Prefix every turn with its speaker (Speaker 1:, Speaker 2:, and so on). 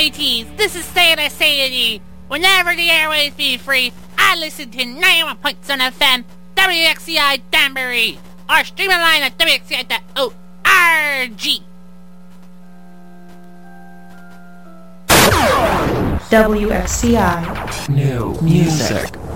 Speaker 1: mateys, this is Santa saying ye. Whenever the airways be free, I listen to 91.7 FM, WXCI Danbury, or stream online at WXCI.org.
Speaker 2: WXCI.
Speaker 3: New music.